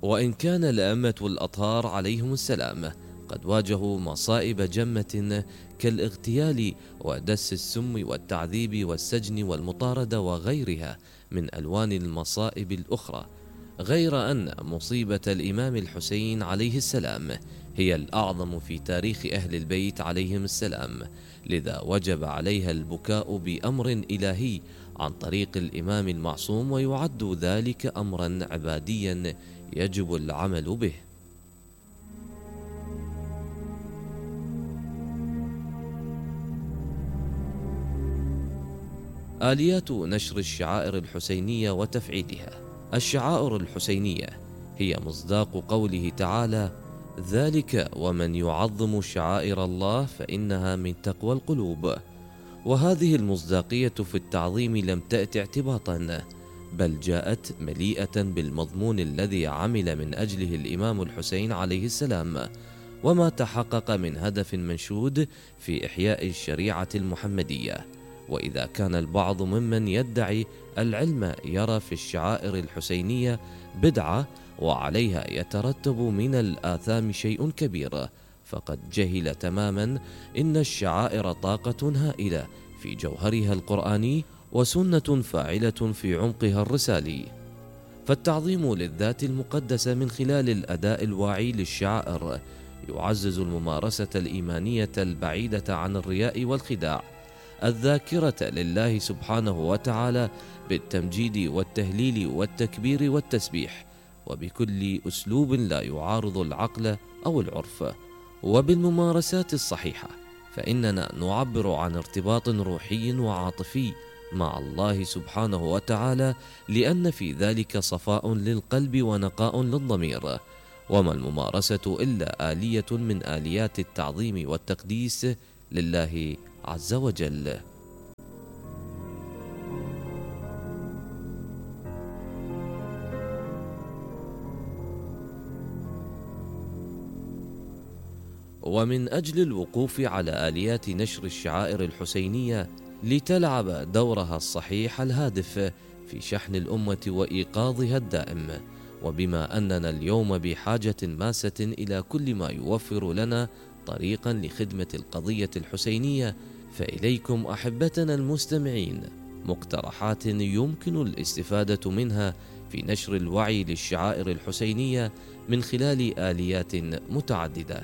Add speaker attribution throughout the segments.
Speaker 1: وإن كان الأئمة الأطهار عليهم السلام قد واجهوا مصائب جمة كالاغتيال ودس السم والتعذيب والسجن والمطاردة وغيرها من ألوان المصائب الأخرى، غير أن مصيبة الإمام الحسين عليه السلام هي الأعظم في تاريخ أهل البيت عليهم السلام، لذا وجب عليها البكاء بأمر إلهي عن طريق الإمام المعصوم، ويعد ذلك أمرا عباديا يجب العمل به. آليات نشر الشعائر الحسينية وتفعيلها. الشعائر الحسينية هي مصداق قوله تعالى: ذلك ومن يعظم شعائر الله فإنها من تقوى القلوب. وهذه المصداقية في التعظيم لم تأت اعتباطا، بل جاءت مليئة بالمضمون الذي عمل من أجله الإمام الحسين عليه السلام، وما تحقق من هدف منشود في إحياء الشريعة المحمدية. وإذا كان البعض ممن يدعي العلم يرى في الشعائر الحسينية بدعة وعليها يترتب من الآثام شيء كبير، فقد جهل تماما إن الشعائر طاقة هائلة في جوهرها القرآني، وسنة فاعلة في عمقها الرسالي. فالتعظيم للذات المقدسة من خلال الأداء الواعي للشعائر يعزز الممارسة الإيمانية البعيدة عن الرياء والخداع، الذاكرة لله سبحانه وتعالى بالتمجيد والتهليل والتكبير والتسبيح، وبكل أسلوب لا يعارض العقل أو العرف، وبالممارسات الصحيحة، فإننا نعبر عن ارتباط روحي وعاطفي مع الله سبحانه وتعالى، لأن في ذلك صفاء للقلب ونقاء للضمير. وما الممارسة إلا آلية من آليات التعظيم والتقديس لله عز وجل. ومن أجل الوقوف على آليات نشر الشعائر الحسينية لتلعب دورها الصحيح الهادف في شحن الأمة وإيقاظها الدائم، وبما أننا اليوم بحاجة ماسة إلى كل ما يوفر لنا طريقا لخدمة القضية الحسينية، فإليكم أحبتنا المستمعين مقترحات يمكن الاستفادة منها في نشر الوعي للشعائر الحسينية من خلال آليات متعددة.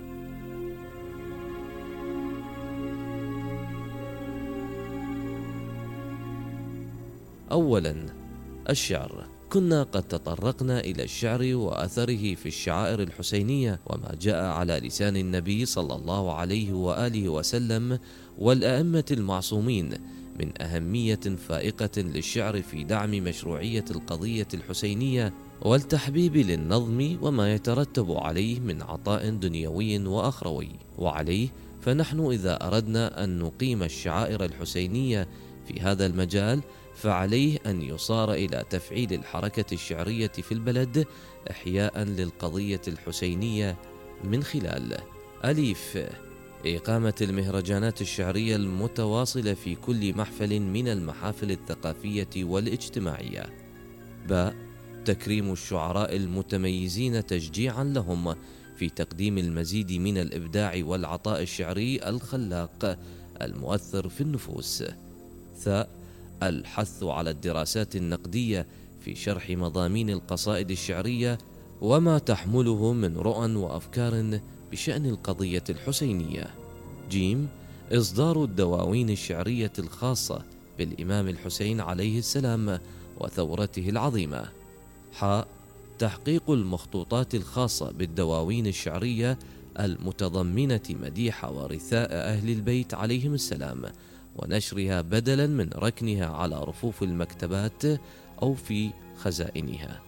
Speaker 1: أولا، الشعر. كنا قد تطرقنا إلى الشعر وأثره في الشعائر الحسينية وما جاء على لسان النبي صلى الله عليه وآله وسلم والأئمة المعصومين من أهمية فائقة للشعر في دعم مشروعية القضية الحسينية والتحبيب للنظم وما يترتب عليه من عطاء دنيوي وأخروي. وعليه فنحن إذا أردنا أن نقيم الشعائر الحسينية في هذا المجال فعليه أن يصار إلى تفعيل الحركة الشعرية في البلد إحياء للقضية الحسينية من خلال: ألف، إقامة المهرجانات الشعرية المتواصلة في كل محفل من المحافل الثقافية والاجتماعية. ب، تكريم الشعراء المتميزين تشجيعا لهم في تقديم المزيد من الإبداع والعطاء الشعري الخلاق المؤثر في النفوس. ث، الحث على الدراسات النقدية في شرح مضامين القصائد الشعرية وما تحمله من رؤى وأفكار بشأن القضية الحسينية. ج، إصدار الدواوين الشعرية الخاصة بالإمام الحسين عليه السلام وثورته العظيمة. ح، تحقيق المخطوطات الخاصة بالدواوين الشعرية المتضمنة مديح ورثاء أهل البيت عليهم السلام ونشرها بدلا من ركنها على رفوف المكتبات أو في خزائنها.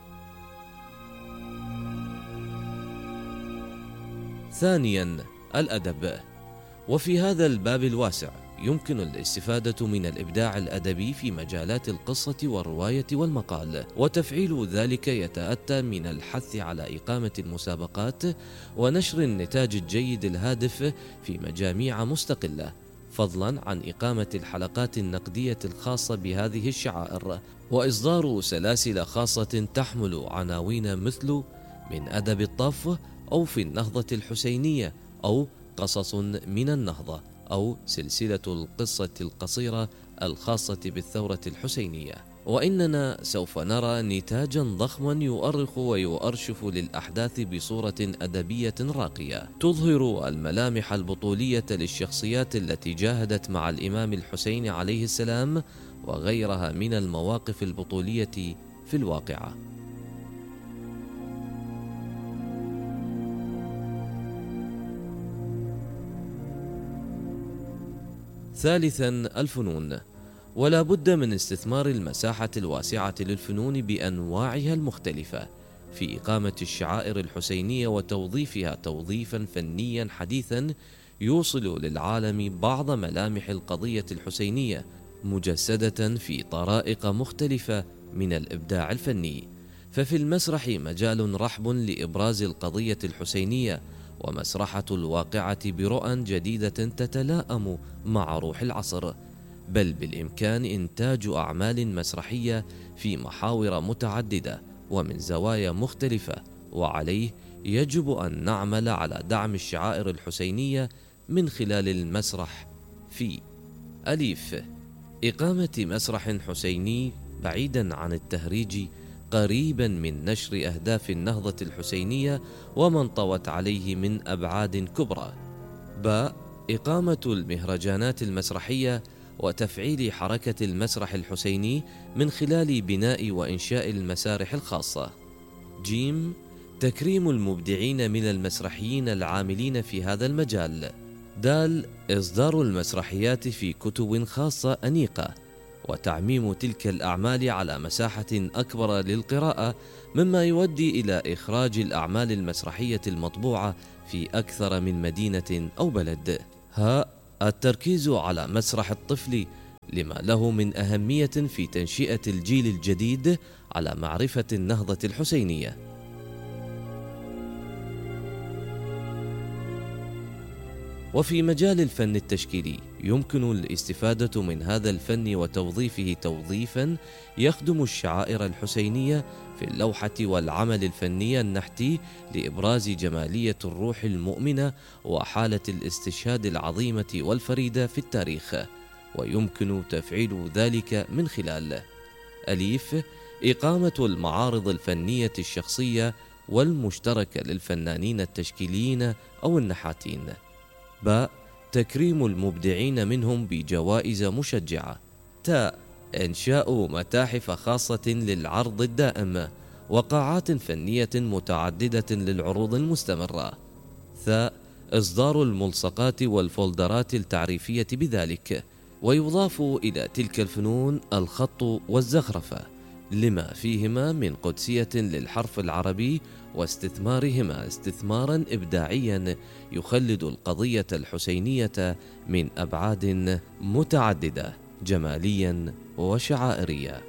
Speaker 1: ثانيا، الأدب. وفي هذا الباب الواسع يمكن الاستفادة من الإبداع الأدبي في مجالات القصة والرواية والمقال، وتفعيل ذلك يتأتى من الحث على إقامة المسابقات ونشر النتاج الجيد الهادف في مجاميع مستقلة، فضلا عن إقامة الحلقات النقدية الخاصة بهذه الشعائر، وإصدار سلاسل خاصة تحمل عناوين مثل من أدب الطف، أو في النهضة الحسينية، أو قصص من النهضة، أو سلسلة القصة القصيرة الخاصة بالثورة الحسينية. وإننا سوف نرى نتاجا ضخما يؤرخ ويؤرشف للأحداث بصورة أدبية راقية، تظهر الملامح البطولية للشخصيات التي جاهدت مع الإمام الحسين عليه السلام، وغيرها من المواقف البطولية في الواقعة. ثالثا، الفنون. ولا بد من استثمار المساحة الواسعة للفنون بأنواعها المختلفة في إقامة الشعائر الحسينية وتوظيفها توظيفا فنيا حديثا يوصل للعالم بعض ملامح القضية الحسينية، مجسدة في طرائق مختلفة من الإبداع الفني. ففي المسرح مجال رحب لإبراز القضية الحسينية، ومسرحة الواقعة برؤى جديدة تتلائم مع روح العصر، بل بالإمكان إنتاج أعمال مسرحية في محاور متعددة ومن زوايا مختلفة. وعليه يجب أن نعمل على دعم الشعائر الحسينية من خلال المسرح في أليف إقامة مسرح حسيني بعيدا عن التهريج، قريبا من نشر أهداف النهضة الحسينية وما انطوت عليه من أبعاد كبرى. باء إقامة المهرجانات المسرحية وتفعيل حركة المسرح الحسيني من خلال بناء وإنشاء المسارح الخاصة. جيم تكريم المبدعين من المسرحيين العاملين في هذا المجال. دال إصدار المسرحيات في كتب خاصة أنيقة، وتعميم تلك الأعمال على مساحة أكبر للقراءة، مما يؤدي إلى إخراج الأعمال المسرحية المطبوعة في أكثر من مدينة أو بلد. هاء التركيز على مسرح الطفل لما له من أهمية في تنشئة الجيل الجديد على معرفة النهضة الحسينية. وفي مجال الفن التشكيلي يمكن الاستفادة من هذا الفن وتوظيفه توظيفا يخدم الشعائر الحسينية في اللوحة والعمل الفني النحتي لإبراز جمالية الروح المؤمنة وحالة الاستشهاد العظيمة والفريدة في التاريخ، ويمكن تفعيل ذلك من خلال أليف إقامة المعارض الفنية الشخصية والمشتركة للفنانين التشكيليين أو النحاتين. باء تكريم المبدعين منهم بجوائز مشجعة. تاء إنشاء متاحف خاصة للعرض الدائم وقاعات فنية متعددة للعروض المستمرة. ثاء إصدار الملصقات والفولدرات التعريفية بذلك. ويضاف إلى تلك الفنون الخط والزخرفة لما فيهما من قدسية للحرف العربي، واستثمارهما استثمارا إبداعيا يخلد القضية الحسينية من أبعاد متعددة جماليا وشعائريا.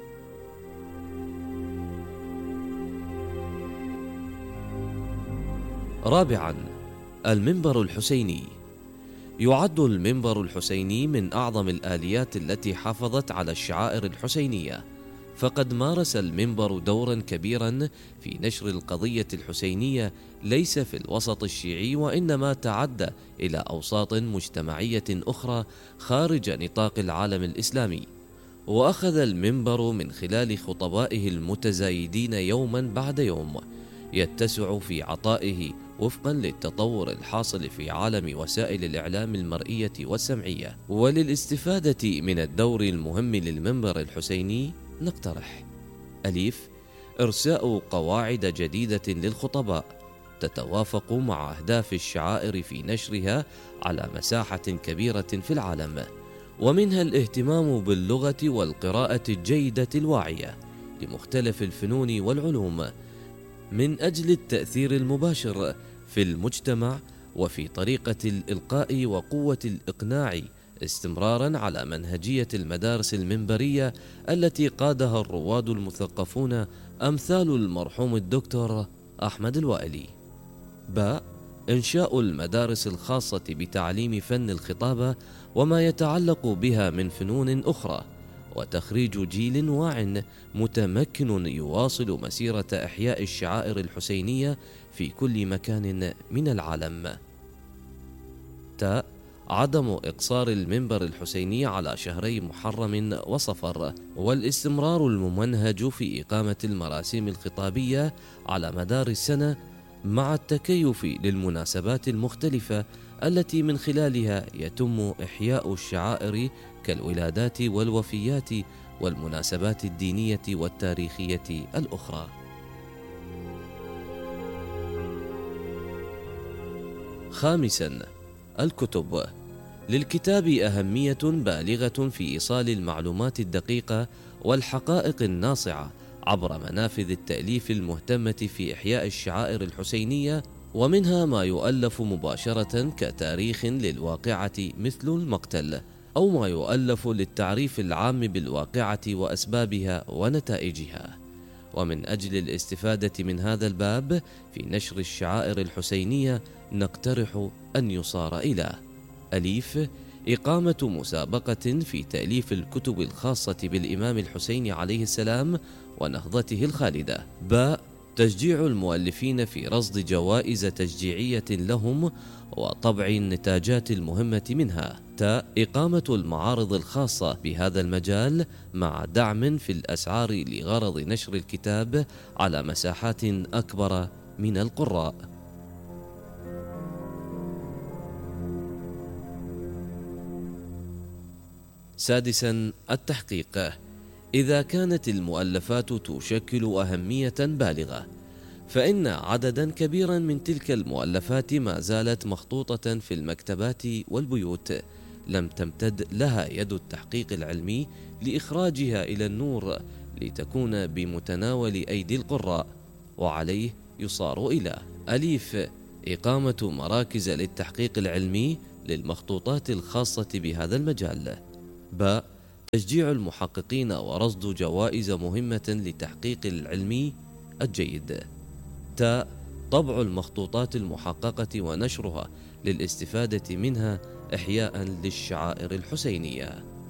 Speaker 1: رابعا، المنبر الحسيني. يعد المنبر الحسيني من أعظم الآليات التي حافظت على الشعائر الحسينية، فقد مارس المنبر دورا كبيرا في نشر القضية الحسينية ليس في الوسط الشيعي، وإنما تعدى إلى أوساط مجتمعية أخرى خارج نطاق العالم الإسلامي. وأخذ المنبر من خلال خطبائه المتزايدين يوما بعد يوم يتسع في عطائه وفقا للتطور الحاصل في عالم وسائل الإعلام المرئية والسمعية. وللاستفادة من الدور المهم للمنبر الحسيني نقترح أليف إرساء قواعد جديدة للخطباء تتوافق مع أهداف الشعائر في نشرها على مساحة كبيرة في العالم، ومنها الاهتمام باللغة والقراءة الجيدة الواعية لمختلف الفنون والعلوم من أجل التأثير المباشر في المجتمع وفي طريقة الإلقاء وقوة الإقناع، استمرارا على منهجية المدارس المنبرية التي قادها الرواد المثقفون أمثال المرحوم الدكتور أحمد الوائلي. باء إنشاء المدارس الخاصة بتعليم فن الخطابة وما يتعلق بها من فنون أخرى، وتخريج جيل واع متمكن يواصل مسيرة إحياء الشعائر الحسينية في كل مكان من العالم. تاء عدم إقصار المنبر الحسيني على شهري محرم وصفر، والاستمرار الممنهج في إقامة المراسيم الخطابية على مدار السنة مع التكيف للمناسبات المختلفة التي من خلالها يتم إحياء الشعائر كالولادات والوفيات والمناسبات الدينية والتاريخية الأخرى. خامساً، الكتب. للكتاب أهمية بالغة في إيصال المعلومات الدقيقة والحقائق الناصعة عبر منافذ التأليف المهتمة في إحياء الشعائر الحسينية، ومنها ما يؤلف مباشرة كتاريخ للواقعة مثل المقتل، أو ما يؤلف للتعريف العام بالواقعة وأسبابها ونتائجها. ومن أجل الاستفادة من هذا الباب في نشر الشعائر الحسينية نقترح أن يصار إلى: أليف إقامة مسابقة في تأليف الكتب الخاصة بالإمام الحسين عليه السلام ونهضته الخالدة. باء تشجيع المؤلفين في رصد جوائز تشجيعية لهم وطبع النتاجات المهمة منها. تاء إقامة المعارض الخاصة بهذا المجال مع دعم في الأسعار لغرض نشر الكتاب على مساحات أكبر من القراء. سادساً، التحقيق. إذا كانت المؤلفات تشكل أهمية بالغة، فإن عدداً كبيراً من تلك المؤلفات ما زالت مخطوطة في المكتبات والبيوت، لم تمتد لها يد التحقيق العلمي لإخراجها إلى النور لتكون بمتناول أيدي القراء، وعليه يصار إلى: أليف إقامة مراكز للتحقيق العلمي للمخطوطات الخاصة بهذا المجال. باء تشجيع المحققين ورصد جوائز مهمة للتحقيق العلمي الجيد. تاء طبع المخطوطات المحققة ونشرها للاستفادة منها إحياء للشعائر الحسينية.